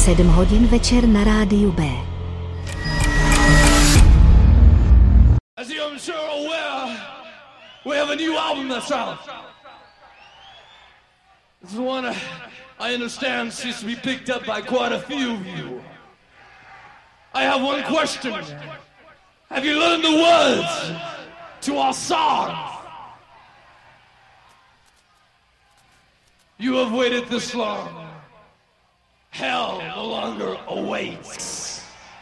7 hodin večer na rádiu B. As you're sure aware, we have a new album that's out. This is one I understand seems to be picked up by quite a few of you. I have one question. Have you learned the words to our song? You have waited this long. Hell no longer awaits.